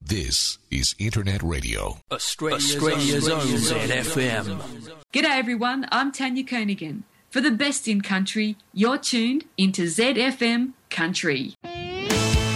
This is Internet Radio. Australia's own ZFM. G'day everyone, I'm Tanya Koenigan. For the best in country, you're tuned into ZFM Country.